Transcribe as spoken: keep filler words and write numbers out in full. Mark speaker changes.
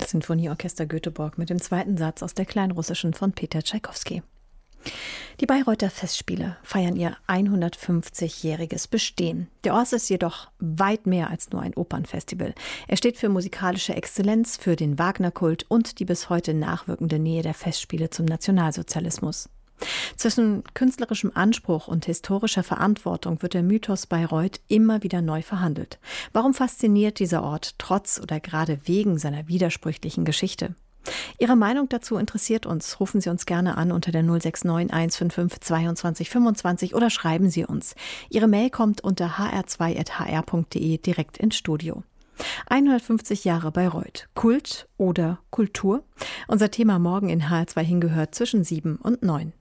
Speaker 1: Sinfonieorchester Göteborg mit dem zweiten Satz aus der Kleinrussischen von Peter Tschaikowski. Die Bayreuther Festspiele feiern ihr hundertfünfzigjähriges Bestehen. Der Ort ist jedoch weit mehr als nur ein Opernfestival. Er steht für musikalische Exzellenz, für den Wagner-Kult und die bis heute nachwirkende Nähe der Festspiele zum Nationalsozialismus. Zwischen künstlerischem Anspruch und historischer Verantwortung wird der Mythos Bayreuth immer wieder neu verhandelt. Warum fasziniert dieser Ort trotz oder gerade wegen seiner widersprüchlichen Geschichte? Ihre Meinung dazu interessiert uns. Rufen Sie uns gerne an unter der null sechs neun eins fünf fünf zweiundzwanzig fünfundzwanzig oder schreiben Sie uns. Ihre Mail kommt unter h r zwei at h r punkt d e direkt ins Studio. hundertfünfzig Jahre Bayreuth. Kult oder Kultur? Unser Thema morgen in H R zwei hingehört zwischen sieben und neun.